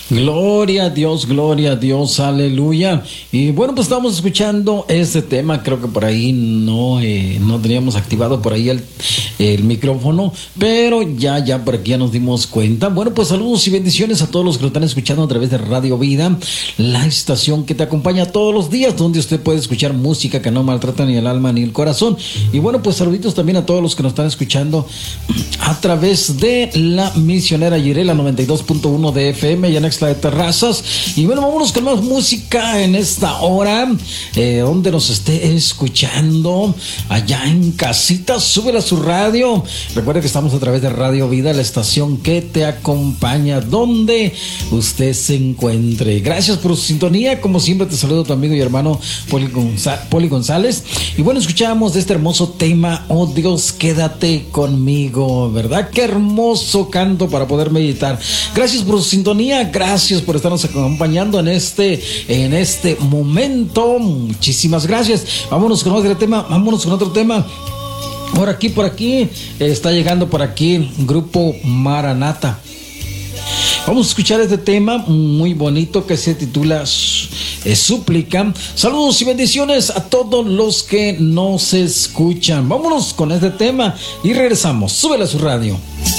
Gloria a Dios, aleluya. Y bueno, pues estamos escuchando este tema. Creo que por ahí no teníamos activado por ahí el micrófono, pero ya por aquí ya nos dimos cuenta. Bueno, pues saludos y bendiciones a todos los que lo están escuchando a través de Radio Vida, la estación que te acompaña todos los días, donde usted puede escuchar música que no maltrata ni el alma ni el corazón. Y bueno, pues saluditos también a todos los que nos están escuchando a través de la misionera Yirela 92.1 de FM y en la de Terrazas. Y bueno, vámonos con más música en esta hora, donde nos esté escuchando allá en casita, súbela a su radio. Recuerda que estamos a través de Radio Vida, la estación que te acompaña donde usted se encuentre. Gracias por su sintonía. Como siempre te saludo tu amigo y hermano Poli González. Y bueno, escuchamos de este hermoso tema, Oh Dios, quédate conmigo, ¿verdad? Qué hermoso canto para poder meditar. Gracias por su sintonía, gracias por estarnos acompañando en este momento. Muchísimas gracias. Vámonos con otro tema. Por aquí está llegando por aquí Grupo Maranata. Vamos a escuchar este tema muy bonito que se titula Súplica. Saludos y bendiciones a todos los que nos escuchan. Vámonos con este tema y regresamos. Súbele a su radio.